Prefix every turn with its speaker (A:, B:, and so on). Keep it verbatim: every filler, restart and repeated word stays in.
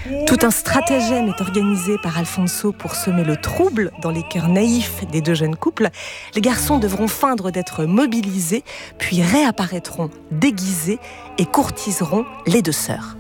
A: Tout un stratagème est organisé par Alfonso pour semer le trouble dans les cœurs naïfs des deux jeunes couples. Les garçons devront feindre d'être mobilisés, puis réapparaîtront déguisés et courtiseront les deux sœurs.